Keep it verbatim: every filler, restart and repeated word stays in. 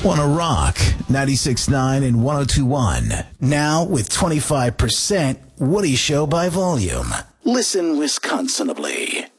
Wanna rock ninety-six point nine and one oh two point one. Now with twenty-five percent Woody Show by volume. Listen Wisconsinably.